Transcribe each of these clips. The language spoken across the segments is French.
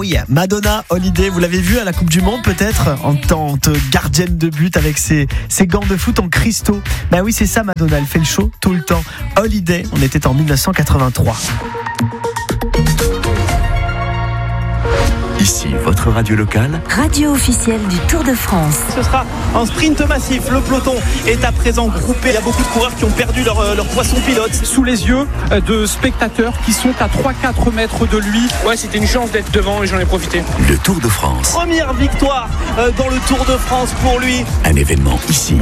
oui, Madonna, Holiday, vous l'avez vu à la Coupe du Monde peut-être, en tant que gardienne de but avec ses gants de foot en cristaux. Bah oui, c'est ça Madonna, elle fait le show tout le temps. Holiday, on était en 1983. Ici, votre radio locale. Radio officielle du Tour de France. Ce sera un sprint massif. Le peloton est à présent groupé. Il y a beaucoup de coureurs qui ont perdu leur poisson pilote. Sous les yeux de spectateurs qui sont à 3-4 mètres de lui. Ouais, c'était une chance d'être devant et j'en ai profité. Le Tour de France. Première victoire dans le Tour de France pour lui. Un événement ici.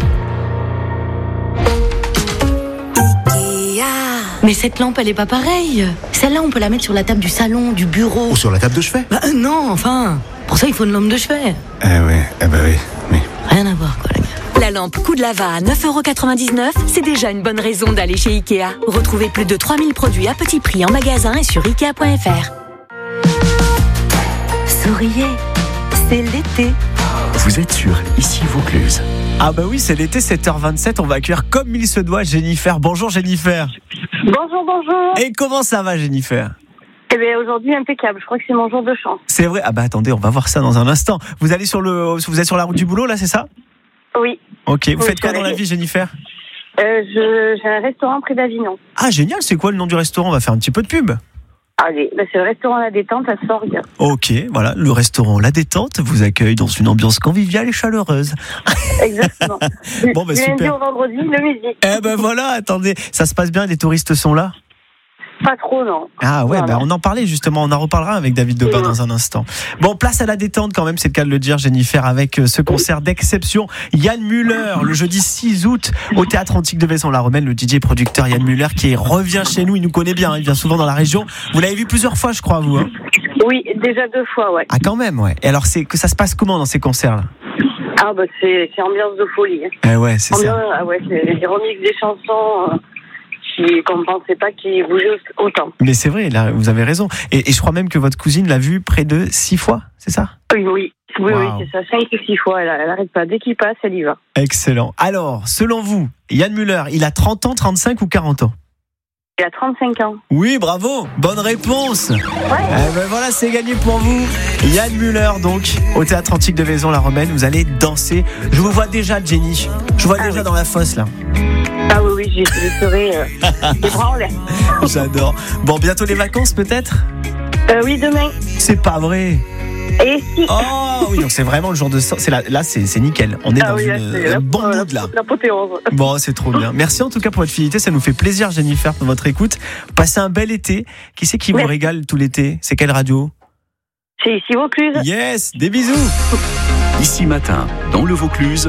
Mais cette lampe, elle est pas pareille. Celle-là, on peut la mettre sur la table du salon, du bureau. Ou sur la table de chevet. Non, enfin. Pour ça, il faut une lampe de chevet. Oui. Rien à voir, quoi, les gars. La lampe Coup de Lava à 9,99€, c'est déjà une bonne raison d'aller chez Ikea. Retrouvez plus de 3000 produits à petit prix en magasin et sur Ikea.fr. Souriez, c'est l'été. Vous êtes sur Ici Vaucluse. Ah bah oui, c'est l'été, 7h27, on va accueillir comme il se doit Jennifer. Bonjour Jennifer. Bonjour. Et comment ça va Jennifer ? Eh bien aujourd'hui impeccable, je crois que c'est mon jour de chance. C'est vrai ? Ah bah attendez, on va voir ça dans un instant. Vous êtes sur la route du boulot là, c'est ça ? Oui. Ok, vous faites quoi dans la vie Jennifer ? J'ai un restaurant près d'Avignon. Ah génial, c'est quoi le nom du restaurant ? On va faire un petit peu de pub. Allez, c'est le restaurant La Détente à Sorgues. Ok, voilà, le restaurant La Détente vous accueille dans une ambiance conviviale et chaleureuse. Exactement. Bon bah du super. lundi au vendredi, le midi. Eh ben voilà, attendez, ça se passe bien, les touristes sont là ? Pas trop, non. Ah ouais, Voilà. on en parlait justement, on en reparlera avec David Debat dans un instant. Bon, place à la détente quand même, c'est le cas de le dire Jennifer, avec ce concert d'exception. Yann Müller, le jeudi 6 août, au Théâtre Antique de Vaison-la-Romaine, le DJ producteur Yann Müller qui revient chez nous, il nous connaît bien, il vient souvent dans la région. Vous l'avez vu plusieurs fois je crois vous hein ? Oui, déjà 2 fois, ouais. Ah quand même, ouais. Et alors que ça se passe comment dans ces concerts-là ? Ah bah c'est ambiance de folie. Eh ouais, c'est ça. Ah ouais, c'est des remixes des chansons qu'on ne pensait pas qu'ils bougeaient autant. Mais c'est vrai, là, vous avez raison. Et je crois même que votre cousine l'a vu près de 6 fois, c'est ça ? Oui, Wow. c'est ça, 5 ou 6 fois, elle n'arrête pas. Dès qu'il passe, elle y va. Excellent. Alors, selon vous, Yann Müller, il a 30 ans, 35 ou 40 ans ? Il a 35 ans. Oui, bravo, bonne réponse. Ouais. Eh ben voilà, c'est gagné pour vous. Yann Müller, donc, au Théâtre Antique de Vaison-la-Romaine, vous allez danser. Je vous vois déjà, Jenny. Je vous vois déjà dans la fosse, là. Ah oui, je serai les bras en l'air. J'adore. Bon, bientôt les vacances, peut-être ? Oui, demain. C'est pas vrai. Et si. Oh oui, donc c'est vraiment le jour de ça. Là, c'est nickel. On est dans un bon mood, là. L'apothéose. Bon, c'est trop bien. Merci en tout cas pour votre fidélité. Ça nous fait plaisir, Jennifer, pour votre écoute. Passez un bel été. Qui c'est qui vous régale tout l'été ? C'est quelle radio ? C'est Ici Vaucluse. Yes, des bisous. Ici matin, dans le Vaucluse,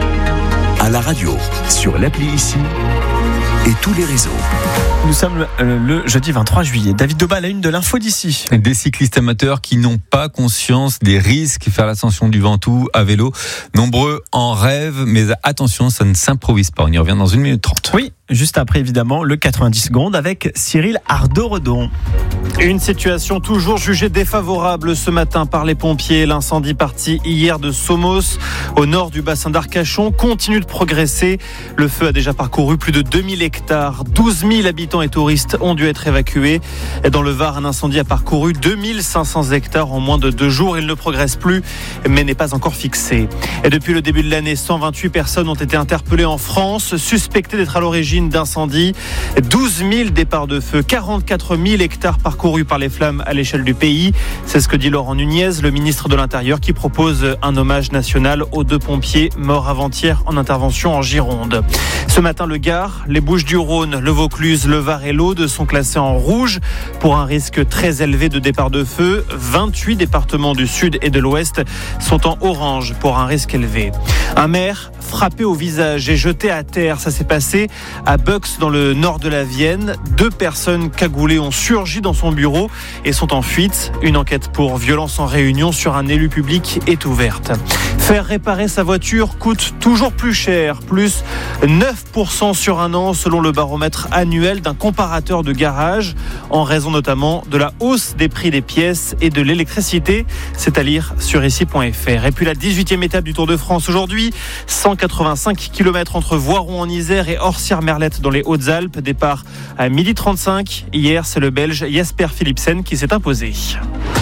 à la radio, sur l'appli Ici et tous les réseaux. Nous sommes le jeudi 23 juillet. David Debat à la une de l'info d'ici. Des cyclistes amateurs qui n'ont pas conscience des risques, faire l'ascension du Ventoux à vélo. Nombreux en rêvent, mais attention, ça ne s'improvise pas. On y revient dans 1 minute 30. Oui, juste après évidemment le 90 secondes avec Cyril Ardo-Redon. Une situation toujours jugée défavorable ce matin par les pompiers. L'incendie parti hier de Somos, au nord du bassin d'Arcachon, continue de progresser. Le feu a déjà parcouru plus de 2000 hectares. 12 000 habitants et touristes ont dû être évacués. Et dans le Var, un incendie a parcouru 2500 hectares en moins de 2 jours. Il ne progresse plus, mais n'est pas encore fixé. Et depuis le début de l'année, 128 personnes ont été interpellées en France, suspectées d'être à l'origine d'incendies. 12 000 départs de feu, 44 000 hectares parcourus par les flammes à l'échelle du pays. C'est ce que dit Laurent Nunez, le ministre de l'Intérieur, qui propose un hommage national aux 2 pompiers morts avant-hier en intervention en Gironde. Ce matin, le Gard, les Bouches-du-Rhône, le Vaucluse, le Var et l'Aude sont classés en rouge pour un risque très élevé de départ de feu. 28 départements du sud et de l'ouest sont en orange pour un risque élevé. Un maire frappé au visage et jeté à terre. Ça s'est passé à Bux dans le nord de la Vienne. 2 personnes cagoulées ont surgi dans son bureau et sont en fuite. Une enquête pour violence en réunion sur un élu public est ouverte. Faire réparer sa voiture coûte toujours plus cher, plus 9% sur un an selon le baromètre annuel d'un comparateur de garage, en raison notamment de la hausse des prix des pièces et de l'électricité. C'est à lire sur ici.fr. Et puis la 18e étape du Tour de France aujourd'hui, 185 km entre Voiron en Isère et Orsières-Merlette dans les Hautes-Alpes. Départ à 12h35. Hier, c'est le Belge Jasper Philipsen qui s'est imposé.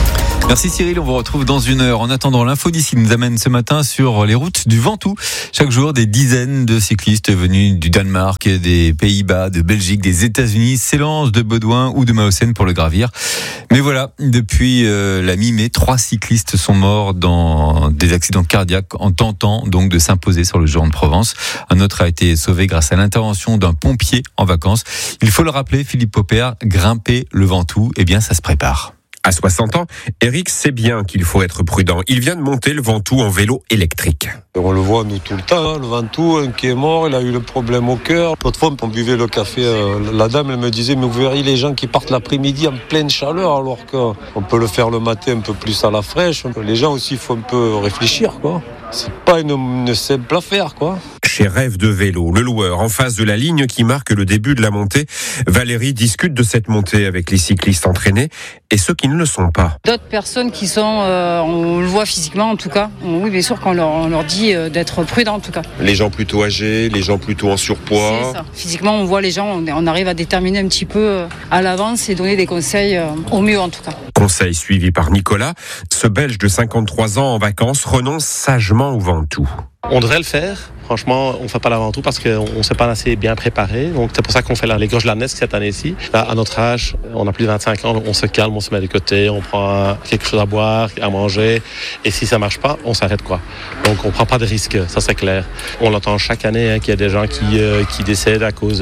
Merci Cyril, on vous retrouve dans une heure. En attendant, l'info d'ici nous amène ce matin sur les routes du Ventoux. Chaque jour, des dizaines de cyclistes venus du Danemark, des Pays-Bas, de Belgique, des États-Unis s'élancent de Baudouin ou de Maaussen pour le gravir. Mais voilà, depuis la mi-mai, 3 cyclistes sont morts dans des accidents cardiaques en tentant donc de s'imposer sur le Giron de Provence. Un autre a été sauvé grâce à l'intervention d'un pompier en vacances. Il faut le rappeler, Philippe Popper, grimper le Ventoux, eh bien ça se prépare. À 60 ans, Eric sait bien qu'il faut être prudent. Il vient de monter le Ventoux en vélo électrique. On le voit nous tout le temps, le Ventoux, un qui est mort, il a eu le problème au cœur. L'autre fois, on buvait le café, la dame elle me disait, mais vous verrez les gens qui partent l'après-midi en pleine chaleur, alors qu'on peut le faire le matin un peu plus à la fraîche. Les gens aussi, il faut un peu réfléchir, quoi. C'est pas une simple affaire, quoi. Chez Rêve de Vélo, le loueur en face de la ligne qui marque le début de la montée, Valérie discute de cette montée avec les cyclistes entraînés et ceux qui ne le sont pas. D'autres personnes qui sont, on le voit physiquement en tout cas, oui bien sûr qu'on leur dit d'être prudents en tout cas. Les gens plutôt âgés, les gens plutôt en surpoids. C'est ça. Physiquement on voit les gens, on arrive à déterminer un petit peu à l'avance et donner des conseils au mieux en tout cas. Conseil suivi par Nicolas, ce Belge de 53 ans en vacances renonce sagement au Ventoux. On devrait le faire. Franchement, on ne fait pas la Ventoux parce qu'on ne s'est pas assez bien préparé. Donc, c'est pour ça qu'on fait les Gorges de la Nesque cette année-ci. Là, à notre âge, on a plus de 25 ans, on se calme, on se met de côté, on prend quelque chose à boire, à manger. Et si ça ne marche pas, on s'arrête, quoi. Donc, on ne prend pas de risques, ça c'est clair. On l'entend chaque année qu'il y a des gens qui décèdent à cause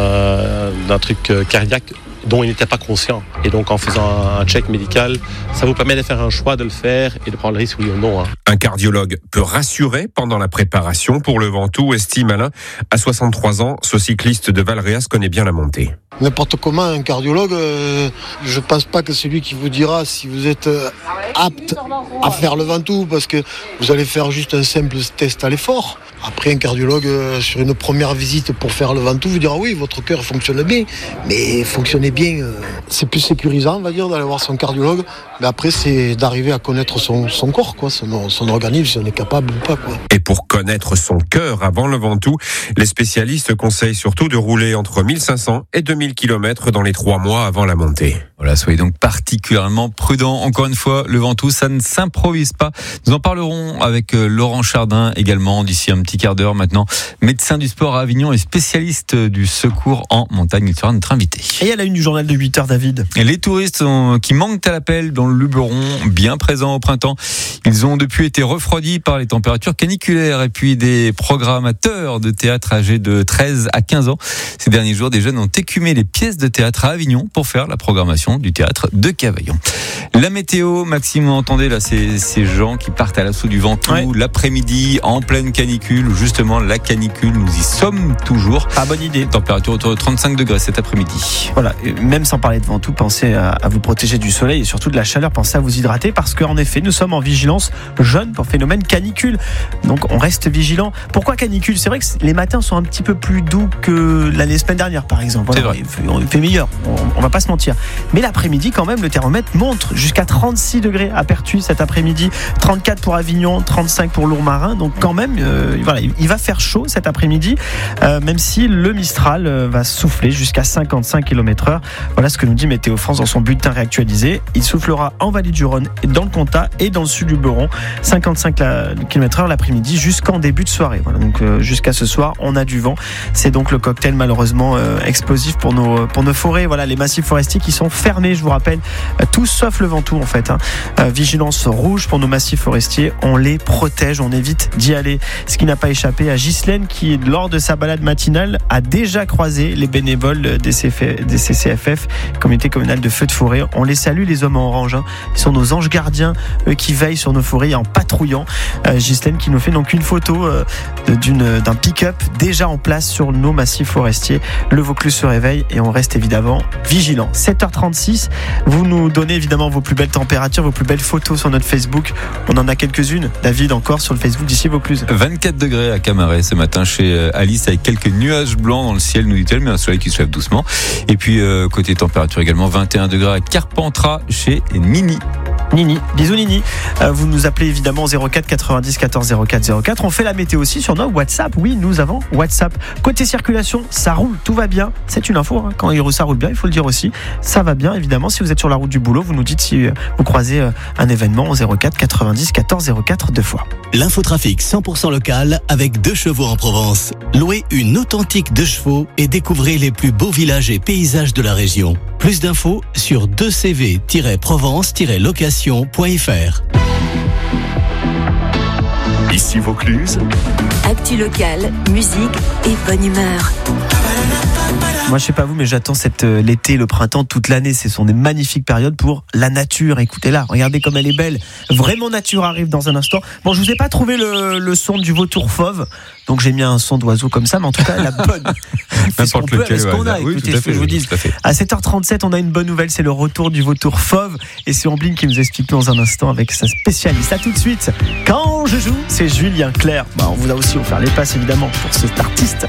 d'un truc cardiaque dont ils n'étaient pas conscients. Et donc, en faisant un check médical, ça vous permet de faire un choix de le faire et de prendre le risque, oui ou non. Un cardiologue peut rassurer pendant la préparation pour le Ventoux, estime Alain. À 63 ans, ce cycliste de Valréas connaît bien la montée. N'importe comment, un cardiologue, je pense pas que c'est lui qui vous dira si vous êtes apte à faire le Ventoux, parce que vous allez faire juste un simple test à l'effort. Après, un cardiologue, sur une première visite pour faire le Ventoux, vous dira oui, votre cœur fonctionne bien, mais fonctionnez bien. C'est plus sécurisant, on va dire, d'aller voir son cardiologue. Mais après, c'est d'arriver à connaître son corps, quoi, son organisme, si on est capable ou pas, quoi. Et pour connaître son cœur avant le Ventoux, les spécialistes conseillent surtout de rouler entre 1500 et 2000 km dans les 3 mois avant la montée. Voilà, soyez donc particulièrement prudents. Encore une fois, le Ventoux, ça ne s'improvise pas. Nous en parlerons avec Laurent Chardin également d'ici un petit quart d'heure maintenant. Médecin du sport à Avignon et spécialiste du secours en montagne. Il sera notre invité. Et à la une du journal de 8h, David. Et les touristes qui manquent à l'appel dans le Luberon, bien présents au printemps. Ils ont depuis été refroidis par les températures caniculaires et puis des programmateurs de théâtre âgés de 13 à 15 ans. Ces derniers jours, des jeunes ont écumé les pièces de théâtre à Avignon pour faire la programmation du théâtre de Cavaillon. La météo, Maxime, vous entendez là ces gens qui partent à l'assaut du Ventoux l'après-midi en pleine canicule. Justement, la canicule, nous y sommes toujours. Ah, bonne idée. Température autour de 35 degrés cet après-midi. Voilà, même sans parler de Ventoux, pensez à vous protéger du soleil et surtout de la chaleur. Pensez à vous hydrater parce qu'en effet, nous sommes en vigilance jaune pour phénomène canicule. Donc, on reste vigilant. Pourquoi canicule ? C'est vrai que les matins sont un petit peu plus doux que la semaine dernière, par exemple. Voilà, il fait meilleur. On va pas se mentir. Mais l'après-midi, quand même, le thermomètre monte jusqu'à 36 degrés à Pertuis cet après-midi, 34 pour Avignon, 35 pour Lourmarin. Donc, quand même, voilà, il va faire chaud cet après-midi, même si le Mistral va souffler jusqu'à 55 km/h. Voilà ce que nous dit Météo France dans son bulletin réactualisé. Il soufflera en Vallée du Rhône, dans le Comtat et dans le sud du Beron, 55 km/h l'après-midi jusqu'en début de soirée. Voilà, donc jusqu'à ce soir, on a du vent. C'est donc le cocktail malheureusement explosif pour nos forêts. Voilà, les massifs forestiers qui sont fermés, je vous rappelle, tous sauf le Ventoux en fait. Vigilance rouge pour nos massifs forestiers. On les protège, on évite d'y aller. Ce qui n'a pas échappé à Ghislaine qui, lors de sa balade matinale, a déjà croisé les bénévoles des CCFF, Communauté communale de feux de forêt. On les salue, les hommes en orange. Ils sont nos anges gardiens, eux qui veillent sur nos forêts en patrouillant. Ghislaine qui nous fait donc une photo d'un pick-up déjà en place sur nos massifs forestiers. Le Vaucluse se réveille et on reste évidemment vigilant. 7h36, vous nous donnez évidemment vos plus belles températures, vos plus belles photos sur notre Facebook. On en a quelques-unes, David, encore sur le Facebook d'ici Vaucluse. 24 degrés à Camaret ce matin chez Alice avec quelques nuages blancs dans le ciel, nous dit-elle, mais un soleil qui se lève doucement. Et puis côté température également, 21 degrés à Carpentras chez Nini. Nini, bisous Nini. Vous nous appelez évidemment 04 90 14 04 04. On fait la météo aussi sur notre WhatsApp. Oui, nous avons WhatsApp. Côté circulation, ça roule, tout va bien. C'est une info, hein. Quand ça roule bien, il faut le dire aussi. Ça va bien, évidemment. Si vous êtes sur la route du boulot, vous nous dites si vous croisez un événement au 04 90 14 04 deux fois. L'infotrafic 100% local avec 2 chevaux en Provence. Louez une authentique 2 chevaux et découvrez les plus beaux villages et paysages de la région. Plus d'infos sur 2cv-provence-location.fr. Ici Vaucluse. Actu locale, musique et bonne humeur. Moi, je sais pas vous, mais j'attends l'été, le printemps, toute l'année. Ce sont des magnifiques périodes pour la nature. Écoutez-la, regardez comme elle est belle. Vraiment nature arrive dans un instant. Bon, je vous ai pas trouvé le son du vautour fauve, donc j'ai mis un son d'oiseau comme ça, mais en tout cas, la bonne. N'importe lequel, ce qu'on a. oui, Écoutez, tout à ce que fait, je vous dis. À 7h37, on a une bonne nouvelle, c'est le retour du vautour fauve. Et c'est Omblin qui nous explique dans un instant avec sa spécialiste. À tout de suite. Quand je joue, c'est Julien Clerc. On vous a aussi offert les passes, évidemment, pour cet artiste.